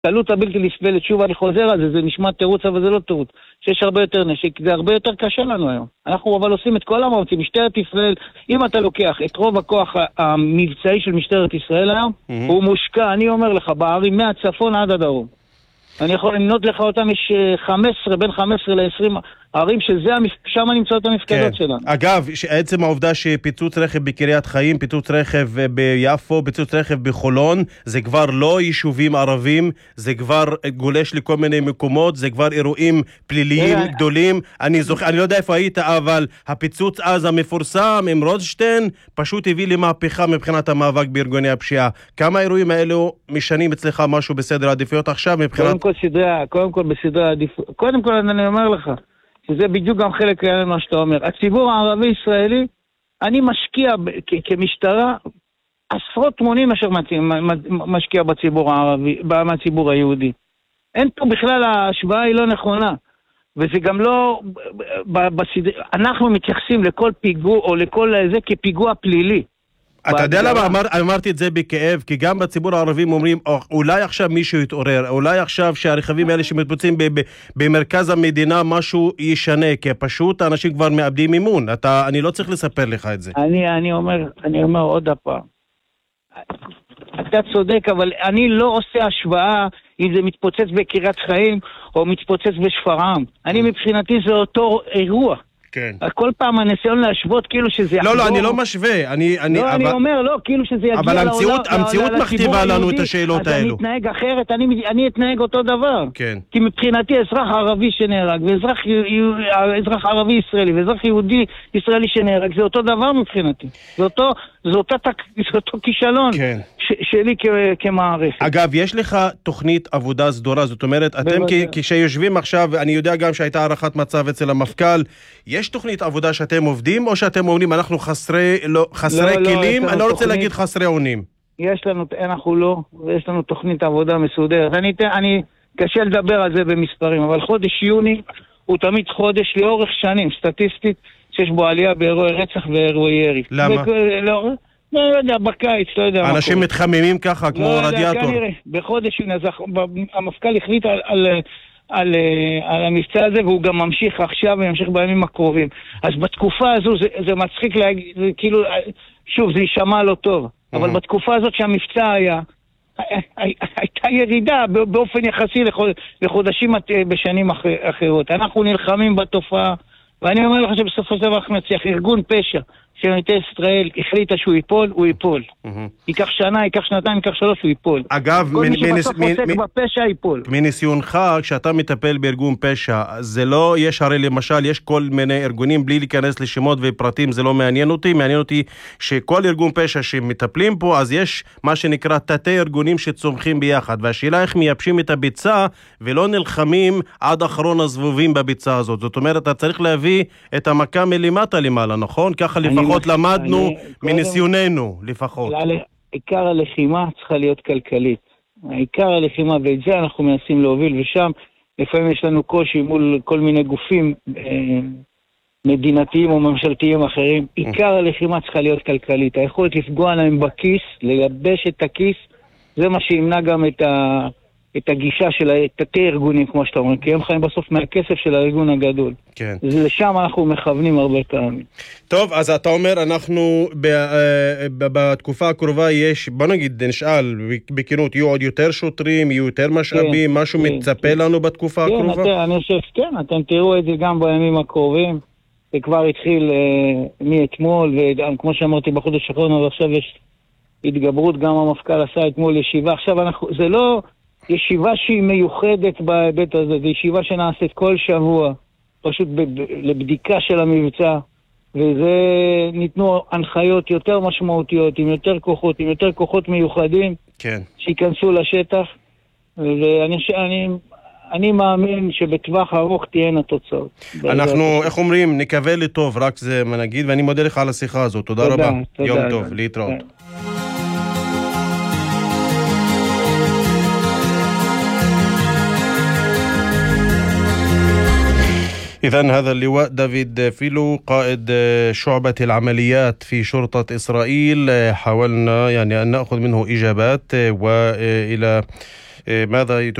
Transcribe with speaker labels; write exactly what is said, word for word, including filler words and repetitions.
Speaker 1: הקלות הבלתי נסבלת, שוב אני חוזר על זה, זה נשמע תירוץ אבל זה לא תירוץ, שיש הרבה יותר נשק, זה הרבה יותר קשה לנו היום. אנחנו אבל עושים את כל המאמצים, משטרת ישראל, אם אתה לוקח את רוב הכוח המבצעי של משטרת ישראל היום, mm-hmm. הוא מושקע, אני אומר לך, בערים מהצפון עד הדרום. אני יכול למנות לך אותם, יש חמש עשרה, בין חמש עשרה ל-עשרים ערים שזה, שם נמצאות המפקדות שלנו.
Speaker 2: אגב, עצם העובדה שפיצוץ רכב בקריית חיים, פיצוץ רכב ביפו, פיצוץ רכב בחולון, זה כבר לא יישובים ערבים, זה כבר גולש לכל מיני מקומות, זה כבר אירועים פליליים גדולים. אני זוכר, אני לא יודע איפה היית, אבל הפיצוץ אז המפורסם עם רוזשטיין, פשוט הביא לי מהפכה מבחינת המאבק בארגוני הפשיעה. כמה האירועים האלו משנים אצלך משהו בסדר העדיפויות עכשיו מבחינת...
Speaker 1: קודם כל סדרי, קודם כל בסדרי העדיפויות. קודם כל אני אומר לך, שזה בדיוק גם חלק מה שאתה אומר. הציבור הערבי-ישראלי, אני משקיע כמשטרה עשרות מונים אשר משקיע בציבור הערבי, בציבור היהודי. אין פה בכלל, ההשוואה היא לא נכונה. וזה גם לא, בסדר, אנחנו מתייחסים לכל פיגוע או לכל זה כפיגוע פלילי.
Speaker 2: אתה יודע למה אמר, אמרתי את זה בכאב, כי גם בציבור הערבים אומרים, אולי עכשיו מישהו יתעורר, אולי עכשיו שהרכבים האלה שמתפוצצים במרכז המדינה משהו ישנה, כי פשוט האנשים כבר מאבדים אימון. אתה, אני לא צריך לספר לך את זה.
Speaker 1: אני, אני אומר, אני אומר עוד הפעם. אתה צודק, אבל אני לא עושה השוואה אם זה מתפוצץ בקריית חיים או מתפוצץ בשפרעם. אני מבחינתי זה אותו אירוע.
Speaker 2: כן.
Speaker 1: כל פעם הניסיון להשוות כאילו שזה
Speaker 2: לא, לא, אני לא משווה. אני, אני,
Speaker 1: לא,
Speaker 2: אבל...
Speaker 1: אני אומר, לא, כאילו שזה יגיע
Speaker 2: אבל המציאות, המציאות מכתיבה לנו את השאלות האלו.
Speaker 1: אז אני אתנהג אחרת, אני, אני אתנהג אותו דבר.
Speaker 2: כן.
Speaker 1: כי מבחינתי אזרח ערבי שנהרג, ואזרח אזרח ערבי ישראלי, ואזרח יהודי ישראלי שנהרג, זה אותו דבר מבחינתי. זה אותו, זה אותו, זה אותו כישלון. כן. שלי כמערכת.
Speaker 2: אגב, יש לך תוכנית עבודה סדורה, זאת אומרת, אתם כשיושבים עכשיו, אני יודע גם שהייתה הערכת מצב אצל המפכ"ל, יש תוכנית עבודה שאתם עובדים, או שאתם אומרים, אנחנו חסרי, לא, חסרי לא, כלים, לא, אני לא רוצה תוכנית, להגיד חסרי עונים.
Speaker 1: יש לנו, אנחנו לא, ויש לנו תוכנית עבודה מסודרת. אני, אני קשה לדבר על זה במספרים, אבל חודש יוני הוא תמיד חודש לאורך שנים, סטטיסטית, שיש בו עלייה באירועי רצח ואירועי ירי.
Speaker 2: למה?
Speaker 1: לא, לא יודע, בקיץ, לא יודע.
Speaker 2: אנשים מתחממים ככה, כמו רדיאטור.
Speaker 1: כנראה, בחודש יוני, המפכ"ל החליט על, על, על, על המבצע הזה, והוא גם ממשיך עכשיו וימשיך בימים הקרובים. אז בתקופה הזו, זה, זה מצחיק להגיד, זה כאילו, שוב, זה יישמע לא טוב, אבל בתקופה הזאת שהמבצע היה, הייתה ירידה באופן יחסי לחודשים בשנים אחרות. אנחנו נלחמים בתופעה, ואני אומר לך שבסופו של דבר אנחנו נצליח. ארגון פשע שממשלת ישראל החליטה שהוא ייפול, הוא ייפול. ייקח שנה, ייקח שנתיים, ייקח שלוש, הוא ייפול.
Speaker 2: אגב,
Speaker 1: כל מי שבסוף עוסק בפשע ייפול.
Speaker 2: מניסיונך, כשאתה מטפל בארגון פשע, זה לא, יש הרי למשל, יש כל מיני ארגונים, בלי להיכנס לשמות ופרטים, זה לא מעניין אותי. מעניין אותי שכל ארגון פשע שמטפלים פה, אז יש מה שנקרא תתי ארגונים שצומחים ביחד. והשאלה איך מייבשים את הביצה, ולא נלחמים עד אחרון הזבובים בביצה הזאת. זאת אומרת, אתה צריך להביא את המכה מלמטה למעלה, נכון? ככה לפחות למדנו מניסיוננו, לפחות.
Speaker 1: עיקר הלחימה צריכה להיות כלכלית. עיקר הלחימה, ואת זה אנחנו מנסים להוביל, ושם לפעמים יש לנו קושי מול כל מיני גופים מדינתיים או ממשלתיים אחרים. עיקר הלחימה צריכה להיות כלכלית. היכולת לפגוע להם בכיס, לייבש את הכיס, זה מה שימנע גם את ה... את הגישה של התתי ארגונים, כמו שאתה אומר, כי הם חיים בסוף מהכסף של הארגון הגדול.
Speaker 2: כן.
Speaker 1: לשם אנחנו מכוונים הרבה פעמים.
Speaker 2: טוב, אז אתה אומר, אנחנו בתקופה הקרובה יש, בוא נגיד, נשאל, בכנות, יהיו עוד יותר שוטרים, יהיו יותר משאבים, משהו מצפה לנו בתקופה הקרובה?
Speaker 1: כן, אני חושב, כן, אתם תראו את זה גם בימים הקרובים, זה כבר התחיל מאתמול, וכמו שאמרתי בחודש האחרון, אבל עכשיו יש התגברות, גם המפכ"ל עשה אתמול ישיבה, עכשיו אנחנו, זה לא... ישיבה שהיא מיוחדת בהיבט הזה, זו ישיבה שנעשית כל שבוע, פשוט לבדיקה של המבצע, וזה ניתנו הנחיות יותר משמעותיות, עם יותר כוחות, עם יותר כוחות מיוחדים,
Speaker 2: כן.
Speaker 1: שיכנסו לשטח, ואני אני, אני מאמין שבטווח ארוך תהיינה תוצאות.
Speaker 2: אנחנו, איך אומרים, נקווה לטוב, רק זה מה נגיד, ואני מודה לך על השיחה הזאת. תודה, תודה רבה. תודה, יום טוב, תודה. להתראות. תודה. إذن هذا اللواء دافيد فيلو قائد شعبة العمليات في شرطة إسرائيل. حاولنا يعني أن نأخذ منه إجابات وإلى ماذا